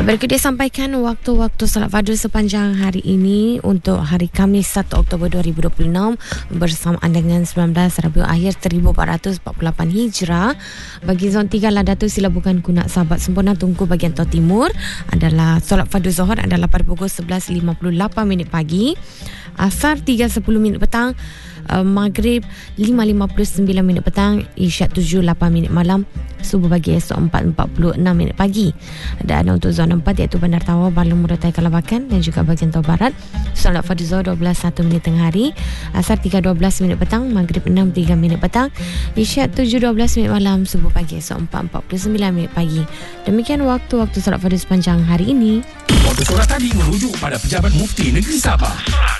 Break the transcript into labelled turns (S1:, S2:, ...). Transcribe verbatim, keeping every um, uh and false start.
S1: Berikut dia sampaikan waktu-waktu salat fardu sepanjang hari ini untuk hari Khamis satu Oktober dua ribu dua puluh enam bersamaan dengan sembilan belas Rabiul Akhir seribu empat ratus empat puluh lapan Hijrah. Bagi zon tiga Ladatu sila bukan kunak sahabat sempurna Tunku bahagian Tau Timur adalah solat fardu Zuhur adalah pada pukul sebelas lima puluh lapan minit pagi, Asar tiga sepuluh minit petang, uh, Maghrib lima lima puluh sembilan minit petang, Isyak tujuh lapan minit malam, Subuh pagi esok empat empat puluh enam minit pagi. Dan untuk zon empat iaitu Bandar Tawau, Balong Morotai, Kalabakan dan juga bahagian Tau Barat, solat fardu Zuhur dua belas satu minit tengah hari, Asar tiga dua belas minit petang, Maghrib enam tiga minit petang, Isyak tujuh dua belas minit malam, Subuh pagi esok empat empat puluh sembilan minit pagi. Demikian waktu-waktu solat fardu sepanjang hari ini.
S2: Waktu solat tadi merujuk pada Pejabat Mufti Negeri Sabah.